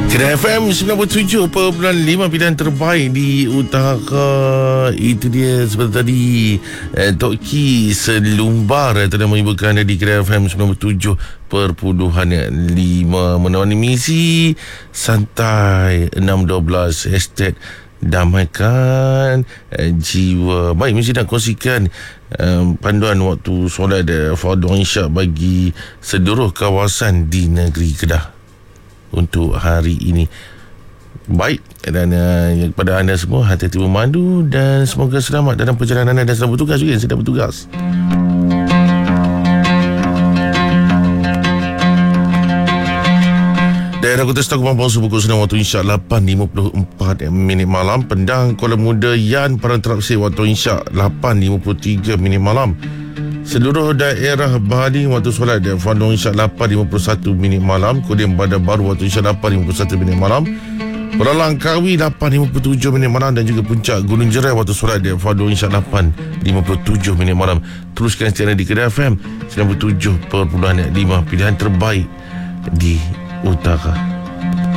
Kedah FM 97.5, pilihan terbaik di utara. Itu dia seperti tadi, Tok Ki Selumbar telah mengibarkan anda di Kedah FM 97.5, menemani misi santai 6.12 hashtag damaikan jiwa. Baik, mesti nak kongsikan panduan waktu solat fardu isyak bagi seluruh kawasan di negeri Kedah untuk hari ini. Baik, dan kepada anda semua, hati-hati memandu dan semoga selamat dalam perjalanan anda dan sedang bertugas juga yang sedang bertugas. Daerah Kota Setar Kupang Bangsa pukul 9 waktu insyak 8.54 malam. Pendang Kuala Muda Yan Padang Terapsir waktu insyak 8.53 malam. Seluruh daerah Baling waktu solat fardu isyak 8.51 malam. Kemudian Bandar Baru waktu isyak 8.51 malam. Kuala Langkawi 8.57 malam. Dan juga Puncak Gunung Jerai waktu solat fardu isyak 8.57 malam. Teruskan setia di Kedah FM 97.5, pilihan terbaik di utara.